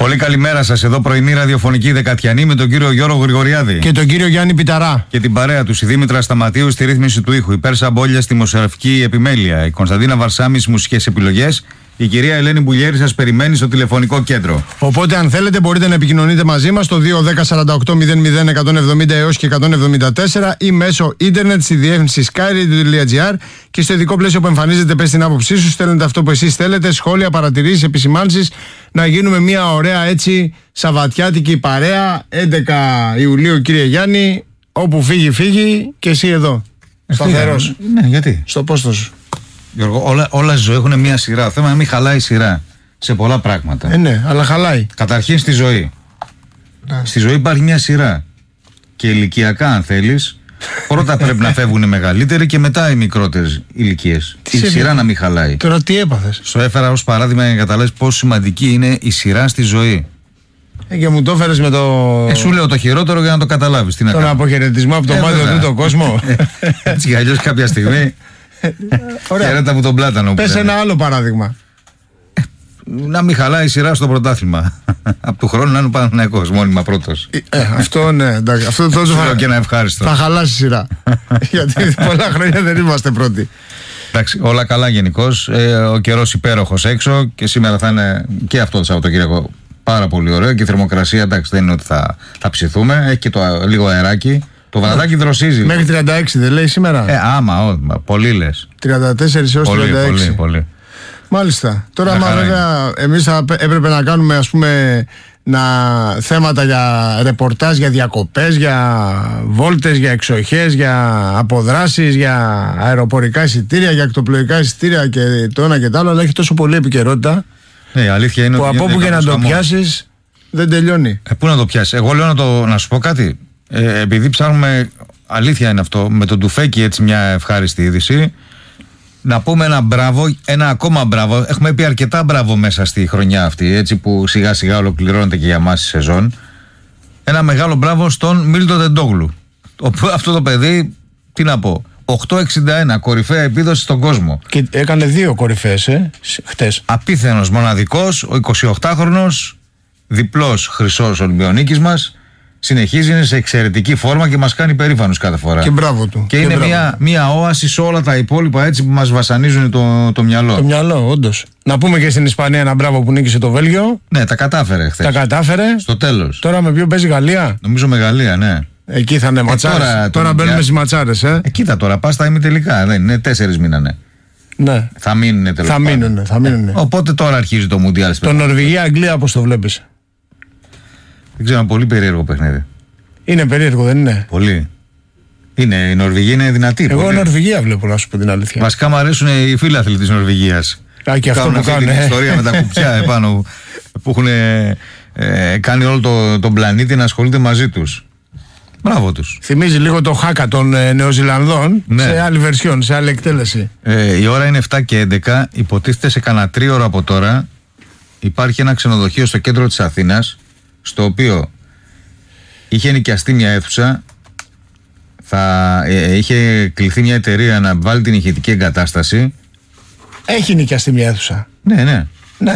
Πολύ καλημέρα σας. Εδώ πρωινή ραδιοφωνική δεκατιανή με τον κύριο Γιώργο Γρηγοριάδη. Και τον κύριο Γιάννη Πιταρά. Και την παρέα του, η Δήμητρα Σταματίου στη ρύθμιση του ήχου. Η Πέρσα Μπόλια στη δημοσιογραφική επιμέλεια. Η Κωνσταντίνα Βαρσάμη στις μουσικές επιλογές. Η κυρία Ελένη Μπουλιέρη σας περιμένει στο τηλεφωνικό κέντρο. Οπότε, αν θέλετε, μπορείτε να επικοινωνείτε μαζί μας στο 210-48-00-170 έως και 174 ή μέσω ίντερνετ στη διεύθυνση skyradio.gr και στο ειδικό πλαίσιο που εμφανίζεται, πες την άποψή σου, στέλνετε αυτό που εσείς θέλετε, σχόλια, παρατηρήσεις, επισημάνσεις, να γίνουμε μια ωραία έτσι σαββατιάτικη παρέα. 11 Ιουλίου, κύριε Γιάννη, όπου φύγει και εσύ εδώ. Σταθερός. Ναι, γιατί? Στο πόστο σου. Γιώργο, όλα στη ζωή έχουν μια σειρά. Το θέμα είναι να μην χαλάει η σειρά σε πολλά πράγματα. Ναι, αλλά χαλάει. Καταρχήν στη ζωή. Στη ζωή υπάρχει μια σειρά. Και ηλικιακά, αν θέλεις, πρώτα πρέπει να φεύγουν οι μεγαλύτεροι και μετά οι μικρότερες ηλικίες. Η σειρά να μην χαλάει. Τώρα τι έπαθες? Σου έφερα ως παράδειγμα για να καταλάβεις πόσο σημαντική είναι η σειρά στη ζωή. Και μου το έφερες με το. Σου λέω το χειρότερο για να το καταλάβεις. Τι να τον αποχαιρετισμό από το μάτι του το κόσμο. Έτσι κι αλλιώς κάποια στιγμή. Χαιρέτα μου τον πλάτανο. Πες ένα άλλο παράδειγμα. Να μην χαλάει η σειρά στο πρωτάθλημα. Από του χρόνου να είναι ο Παναθηναϊκός μόνιμα πρώτος. Αυτό ναι, εντάξει. Αυτό τόσο και ένα ευχάριστο. Θα χαλάσει η σειρά. Γιατί πολλά χρόνια δεν είμαστε πρώτοι. Εντάξει, όλα καλά γενικώς. Ο καιρός υπέροχος έξω και σήμερα θα είναι και αυτό το Σαββατοκύριακο πάρα πολύ ωραίο. Και η θερμοκρασία, εντάξει, δεν είναι ότι θα ψηθούμε. Έχει και το λίγο αεράκι. Το βραδάκι δροσίζει. Μέχρι 36 δεν λέει σήμερα? Πολύ λες. 34 έως 36. Πολύ. Μάλιστα. Τώρα, βέβαια, εμείς θα έπρεπε να κάνουμε, ας πούμε, θέματα για ρεπορτάζ, για διακοπές, για βόλτες, για εξοχές, για αποδράσεις, για αεροπορικά εισιτήρια, για ακτοπλοϊκά εισιτήρια και το ένα και το άλλο, αλλά έχει τόσο πολλή επικαιρότητα. Ναι, η αλήθεια είναι που από όπου και να το πιάσεις δεν τελειώνει. Πού να το πιάσεις? Εγώ λέω να σου πω κάτι. Επειδή ψάχνουμε, αλήθεια είναι αυτό, με τον Τουφέκη έτσι μια ευχάριστη είδηση, να πούμε ένα μπράβο, ένα ακόμα μπράβο. Έχουμε πει αρκετά μπράβο μέσα στη χρονιά αυτή, έτσι που σιγά σιγά ολοκληρώνεται και για μας η σεζόν. Ένα μεγάλο μπράβο στον Μίλτο Τεντόγλου. Αυτό το παιδί, τι να πω, 8,61, κορυφαία επίδοση στον κόσμο. Και έκανε 2 κορυφαίες χτες. Απίθανος, μοναδικός, ο 28χρονος, διπλός χρυσός Ολυμπιονίκης μας. Συνεχίζει, είναι σε εξαιρετική φόρμα και μας κάνει περήφανους κάθε φορά. Και μπράβο του. Και είναι μια όαση σε όλα τα υπόλοιπα έτσι που μας βασανίζουν το μυαλό. Το μυαλό, όντως. Να πούμε και στην Ισπανία ένα μπράβο που νίκησε το Βέλγιο. Ναι, τα κατάφερε χθες. Τα κατάφερε. Στο τέλος. Τώρα με ποιο παίζει? Γαλλία. Νομίζω με Γαλλία, ναι. Εκεί θα είναι ματσάρες. Τώρα μπαίνουμε στις ματσάρες. Κοίτα τώρα, πας στα ημιτελικά. Δεν είναι, 4 μήνανε. Ναι. Θα μείνουν τελικά. Θα μείνουν. Οπότε τώρα αρχίζει το Μουντιάλ. Το Νορβηγία-Αγγλία, πώς το βλέπεις? Δεν ξέρω, πολύ περίεργο παιχνίδι. Είναι περίεργο, δεν είναι? Πολύ. Είναι, η Νορβηγία είναι δυνατή. Εγώ Νορβηγία βλέπω, να σου πω την αλήθεια. Βασικά μου αρέσουν οι φίλαθλοι της Νορβηγίας. Και αυτό που κάνουν. Την ιστορία με τα κουπιά επάνω που έχουν κάνει όλο τον πλανήτη να ασχολείται μαζί τους. Μπράβο τους. Θυμίζει λίγο το χάκα των Νεοζηλανδών, ναι. Σε άλλη βερσιόν, σε άλλη εκτέλεση. Η ώρα είναι 7 και 11. Υποτίθεται σε κανένα 3 ώρα από τώρα υπάρχει ένα ξενοδοχείο στο κέντρο της Αθήνας, στο οποίο είχε νοικιαστεί μια αίθουσα, είχε κληθεί μια εταιρεία να βάλει την ηχητική εγκατάσταση. Έχει νοικιαστεί μια αίθουσα. Ναι.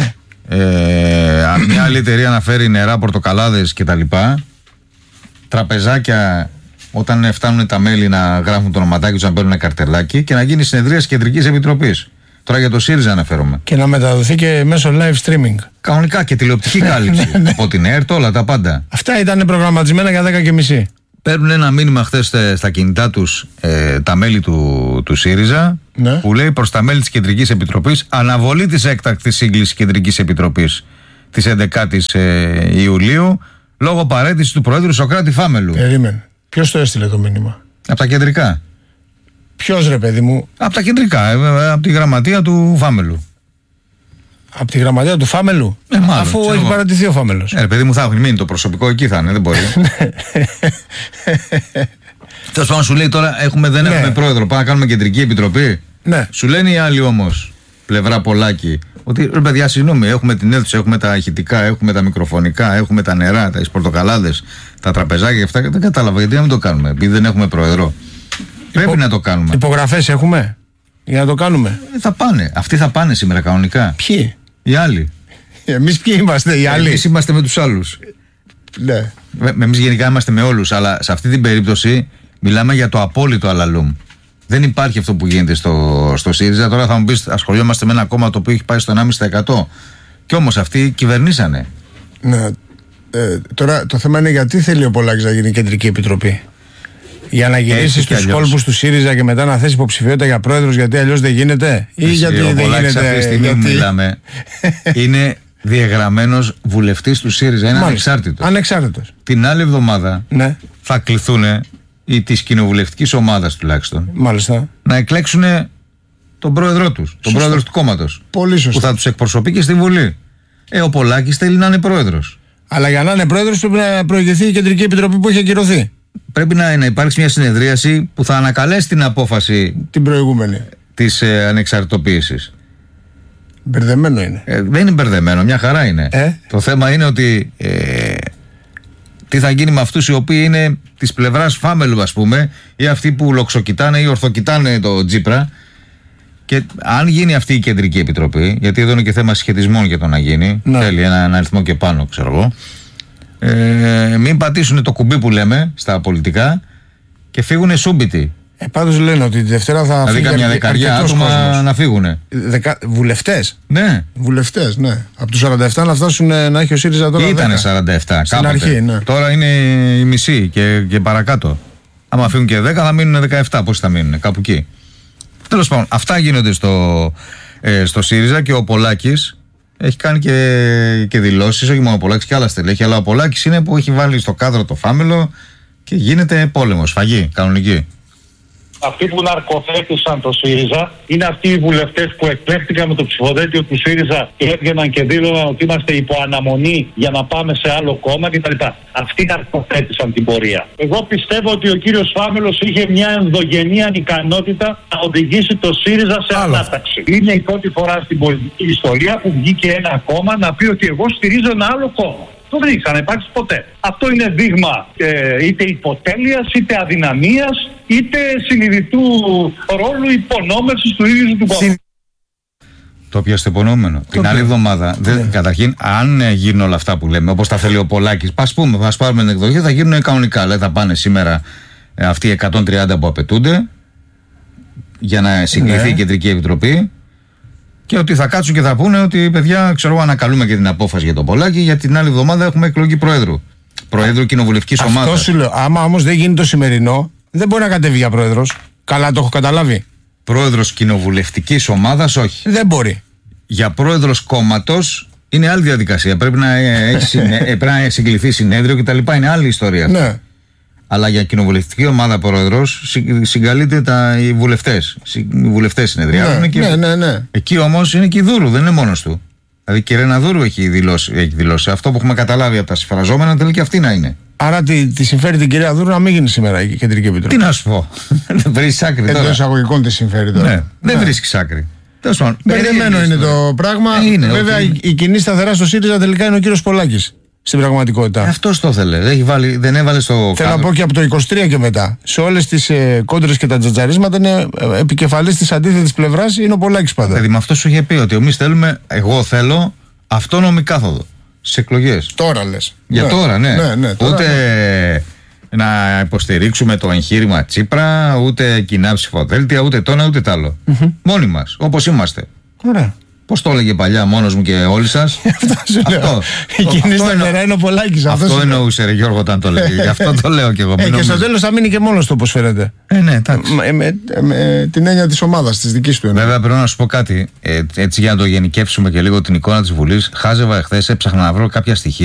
Ναι. Μια άλλη εταιρεία να φέρει νερά, πορτοκαλάδες κτλ. Τραπεζάκια, όταν φτάνουν τα μέλη να γράφουν το ονοματάκι τους, να παίρνουν ένα καρτελάκι και να γίνει συνεδρία Κεντρικής Επιτροπής. Τώρα για το ΣΥΡΙΖΑ αναφέρομαι. Και να μεταδοθεί και μέσω live streaming. Κανονικά και τηλεοπτική κάλυψη. Από την ΕΡΤ, όλα τα πάντα. Αυτά ήταν προγραμματισμένα για 10:30. Παίρνουν ένα μήνυμα χθες στα κινητά τους τα μέλη του ΣΥΡΙΖΑ, ναι, που λέει προς τα μέλη της Κεντρικής Επιτροπής αναβολή της έκτακτης σύγκλησης Κεντρικής Επιτροπής της 11ης Ιουλίου λόγω παραίτησης του Προέδρου Σωκράτη Φάμελου. Περίμενε. Ποιος το έστειλε το μήνυμα? Από τα κεντρικά. Ποιος, ρε παιδί μου? Από τα κεντρικά, από τη γραμματεία του Φάμελου. Από τη γραμματεία του Φάμελου? Μάλλον, αφού έχει παρατηθεί ο Φάμελος. Ρε παιδί μου, θα έχουν μείνει το προσωπικό εκεί, θα είναι, δεν μπορεί. Τέλος πάντων, σου λέει τώρα δεν έχουμε πρόεδρο, πάμε να κάνουμε Κεντρική Επιτροπή. Ναι. Σου λένε οι άλλοι όμως, πλευρά Πολάκη, ότι ρε παιδιά, συγγνώμη, έχουμε την αίθουσα, έχουμε τα ηχητικά, έχουμε τα μικροφωνικά, έχουμε τα νερά, τα πορτοκαλάδες, τα τραπεζάκια, αυτά. Δεν κατάλαβα γιατί να μην το κάνουμε, επειδή δεν έχουμε πρόεδρο. Πρέπει να το κάνουμε. Υπογραφές έχουμε για να το κάνουμε? Θα πάνε. Αυτοί θα πάνε σήμερα κανονικά. Ποιοι? Οι άλλοι. Εμείς ποιοι είμαστε, οι άλλοι? Εμείς είμαστε με τους άλλους. Ναι. Εμείς γενικά είμαστε με όλους, αλλά σε αυτή την περίπτωση μιλάμε για το απόλυτο αλαλούμ. Δεν υπάρχει αυτό που γίνεται στο ΣΥΡΙΖΑ. Τώρα θα μου πεις, ασχολιόμαστε με ένα κόμμα το οποίο έχει πάει στο 1,5%. Κι όμως αυτοί κυβερνήσανε. Ναι. Τώρα το θέμα είναι γιατί θέλει ο Πολάκης να γίνει κεντρική επιτροπή. Για να γυρίσει στους κόλπους του ΣΥΡΙΖΑ και μετά να θέσει υποψηφιότητα για πρόεδρος, γιατί αλλιώς δεν γίνεται? Ή γιατί δεν γίνεται? Αυτή τη στιγμή που μιλάμε είναι διεγραμμένος βουλευτής του ΣΥΡΙΖΑ. Είναι ανεξάρτητος. Την άλλη εβδομάδα θα κληθούν ή της κοινοβουλευτικής ομάδας τουλάχιστον, μάλιστα, να εκλέξουν τον πρόεδρό τους, τον πρόεδρο του κόμματος. Πολύ σωστά. Που θα τους εκπροσωπεί και στη Βουλή. Ο Πολάκης θέλει να είναι πρόεδρος. Αλλά για να είναι πρόεδρος πρέπει να προηγηθεί η Κεντρική Επιτροπή που έχει ακυρωθεί. Πρέπει να υπάρξει μια συνεδρίαση που θα ανακαλέσει την απόφαση την προηγούμενη της ανεξαρτητοποίησης. Μπερδεμένο είναι. Δεν είναι μπερδεμένο, μια χαρά είναι. Το θέμα είναι ότι τι θα γίνει με αυτούς οι οποίοι είναι της πλευράς Φάμελου, ας πούμε, ή αυτοί που λοξοκοιτάνε ή ορθοκοιτάνε το Τσίπρα. Και αν γίνει αυτή η Κεντρική Επιτροπή, γιατί εδώ είναι και θέμα συσχετισμών για το να γίνει, θέλει ένα αριθμό και πάνω, ξέρω εγώ. Μην πατήσουν το κουμπί που λέμε στα πολιτικά και φύγουνε σούμπιτοι. Πάντως λένε ότι τη Δευτέρα θα φύγουν. Δηλαδή καμιά δεκαριά άτομα να φύγουνε. Βουλευτές. Ναι. Βουλευτές, ναι. Από τους 47 να φτάσουν να έχει ο ΣΥΡΙΖΑ τώρα. Ήτανε 47 στην αρχή, ναι. Τώρα είναι η μισή και παρακάτω. Άμα φύγουν και 10 θα μείνουν 17. Πόσοι θα μείνουν, κάπου εκεί. Τέλος πάντων, αυτά γίνονται στο ΣΥΡΙΖΑ και ο Πολάκης έχει κάνει και δηλώσεις, όχι μόνο ο Πολάκης και άλλα στελέχη, αλλά ο Πολάκης είναι που έχει βάλει στο κάδρο το Φάμελο και γίνεται πόλεμος, φαγή, κανονική. Αυτοί που ναρκοθέτησαν το ΣΥΡΙΖΑ είναι αυτοί οι βουλευτές που εκλέχθηκαν με το ψηφοδέλτιο του ΣΥΡΙΖΑ και έβγαιναν και δήλωναν ότι είμαστε υπό αναμονή για να πάμε σε άλλο κόμμα κτλ. Αυτοί ναρκοθέτησαν την πορεία. Εγώ πιστεύω ότι ο κύριος Φάμελος είχε μια ενδογενή ανικανότητα να οδηγήσει το ΣΥΡΙΖΑ σε ανάταξη. Είναι η πρώτη φορά στην πολιτική ιστορία που βγήκε ένα κόμμα να πει ότι εγώ στηρίζω ένα άλλο κόμμα. Το δεν έχει ξαναυπάρξει ποτέ. Αυτό είναι δείγμα είτε υποτέλειας, είτε αδυναμίας, είτε συνειδητού ρόλου υπονόμευσης του ίδιου του κόμματος. Το πιάστε υπονόμενο. Την άλλη εβδομάδα, καταρχήν, αν γίνουν όλα αυτά που λέμε, όπως τα θέλει ο Πολάκης, ας πάρουμε την εκδοχή, θα γίνουν κανονικά. Δηλαδή θα πάνε σήμερα αυτοί οι 130 που απαιτούνται για να συγκληθεί η Κεντρική Επιτροπή. Και ότι θα κάτσουν και θα πούνε ότι παιδιά, ξέρω, ανακαλούμε και την απόφαση για τον Πολάκη, για την άλλη εβδομάδα έχουμε εκλογή Προέδρου. Προέδρου κοινοβουλευτικής ομάδας. Αυτό σου λέω. Άμα όμως δεν γίνει το σημερινό, δεν μπορεί να κατέβει για πρόεδρος. Καλά, το έχω καταλάβει. Πρόεδρος κοινοβουλευτικής ομάδας, όχι. Δεν μπορεί. Για πρόεδρος κόμματος είναι άλλη διαδικασία. Πρέπει να συγκληθεί συνέδριο κτλ. Είναι άλλη ιστορία. Ναι. Αλλά για κοινοβουλευτική ομάδα πρόεδρος συγκαλείται οι βουλευτές. Οι βουλευτές συνεδριάζουν. Ναι. Εκεί όμως είναι και η Δούρου, δεν είναι μόνος του. Δηλαδή και η Ρένα Δούρου έχει δηλώσει. Αυτό που έχουμε καταλάβει από τα συμφραζόμενα θέλει και αυτή να είναι. Άρα τη συμφέρει την κυρία Δούρου να μην γίνει σήμερα η Κεντρική Επιτροπή. Τι να σου πω. Δεν βρίσκεις άκρη τώρα. Εντός εισαγωγικών τη συμφέρει τώρα. Ναι, δεν βρίσκεις άκρη. Μπερδεμένο είναι το πράγμα. Βέβαια η κοινή σταθερά στο ΣΥΡΙΖΑ τελικά είναι ο κύριος Πολάκης. Στην πραγματικότητα. Αυτό το ήθελε. Δεν έβαλε στο. Θέλω να πω και από το 23 και μετά. Σε όλες τις κόντρες και τα τζατζαρίσματα είναι επικεφαλής της αντίθετης πλευράς είναι ο Πολάκης πάντα. Δηλαδή με αυτό σου είχε πει ότι εμείς θέλουμε, εγώ θέλω αυτόνομη κάθοδο στις εκλογές. Τώρα λες. Για τώρα, ναι. Τώρα, ούτε να υποστηρίξουμε το εγχείρημα Τσίπρα, ούτε κοινά ψηφοδέλτια, ούτε το ένα ούτε το άλλο. Μόνοι μας, όπως είμαστε. Ωραία. Πώς το έλεγε παλιά μόνος μου και όλοι σας. Αυτό. Η κοινή σταθερά είναι ο Πολάκης. Αυτό εννοούσε ρε Γιώργο όταν το λέγε. Γι' αυτό το λέω κι εγώ. Και στο τέλος θα μείνει και μόνος του όπως φαίνεται. Ναι, εντάξει. Με την έννοια της ομάδας, της δικής του. Βέβαια πρέπει να σου πω κάτι. Έτσι για να το γενικεύσουμε και λίγο την εικόνα της Βουλής. Χάζευα εχθές, έψαχνα να βρω κάποια στοιχεία.